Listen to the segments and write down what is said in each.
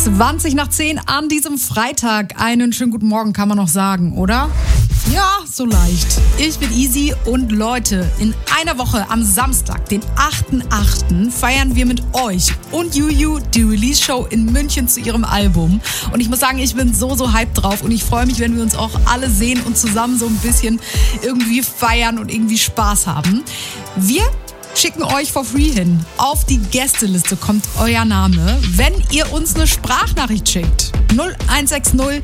20:20 an diesem Freitag. Einen schönen guten Morgen kann man noch sagen, oder? Ja, so leicht. Ich bin Easy und Leute, in einer Woche am Samstag, den 8.8., feiern wir mit euch und Juju die Release-Show in München zu ihrem Album. Und ich muss sagen, ich bin so hyped drauf und ich freue mich, wenn wir uns auch alle sehen und zusammen so ein bisschen irgendwie feiern und irgendwie Spaß haben. Wir schicken euch for free hin. Auf die Gästeliste kommt euer Name, wenn ihr uns eine Sprachnachricht schickt. 0160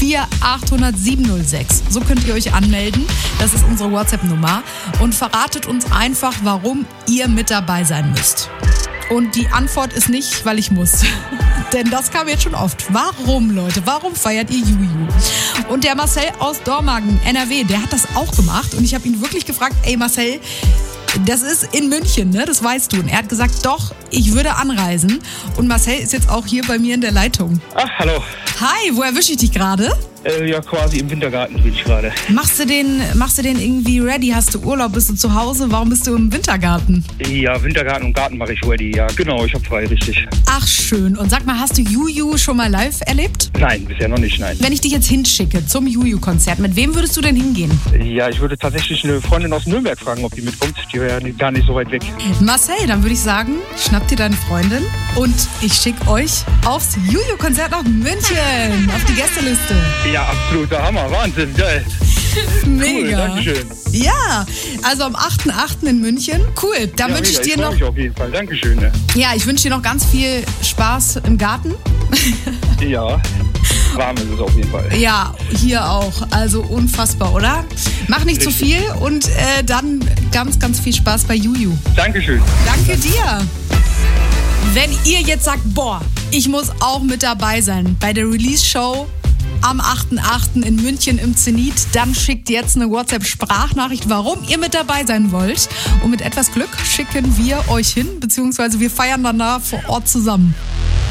4800 706. So könnt ihr euch anmelden. Das ist unsere WhatsApp-Nummer. Und verratet uns einfach, warum ihr mit dabei sein müsst. Und die Antwort ist nicht, weil ich muss. Denn das kam jetzt schon oft. Warum, Leute? Warum feiert ihr Juju? Und der Marcel aus Dormagen, NRW, der hat das auch gemacht. Und ich habe ihn wirklich gefragt, ey Marcel, das ist in München, ne? Das weißt du. Und er hat gesagt, doch, ich würde anreisen. Und Marcel ist jetzt auch hier bei mir in der Leitung. Ach, hallo. Hi, wo erwische ich dich gerade? Ja, quasi im Wintergarten bin ich gerade. Machst du den irgendwie ready? Hast du Urlaub? Bist du zu Hause? Warum bist du im Wintergarten? Ja, Wintergarten und Garten mache ich ready. Ja, genau, ich habe frei, richtig. Ach, schön. Und sag mal, hast du Juju schon mal live erlebt? Nein, bisher noch nicht, nein. Wenn ich dich jetzt hinschicke zum Juju-Konzert, mit wem würdest du denn hingehen? Ja, ich würde tatsächlich eine Freundin aus Nürnberg fragen, ob die mitkommt. Die wäre ja gar nicht so weit weg. Marcel, dann würde ich sagen, schnapp dir deine Freundin und ich schicke euch aufs Juju-Konzert nach München, auf die Gästeliste. Ja, absoluter Hammer, Wahnsinn, geil. Mega. Cool, Dankeschön. Ja, also am 8.8. in München. Cool, dann Ja, wünsche ich dir freu noch... mich auf jeden Fall, Dankeschön. Ne? Ja, ich wünsche dir noch ganz viel Spaß im Garten. Ja, warm ist es auf jeden Fall. Ja, hier auch. Also unfassbar, oder? Mach nicht zu viel und dann ganz viel Spaß bei Juju. Dankeschön. Danke dir. Wenn ihr jetzt sagt, boah, ich muss auch mit dabei sein bei der Release-Show am 8.8. in München im Zenit, dann schickt jetzt eine WhatsApp-Sprachnachricht, warum ihr mit dabei sein wollt. Und mit etwas Glück schicken wir euch hin, beziehungsweise wir feiern dann da vor Ort zusammen.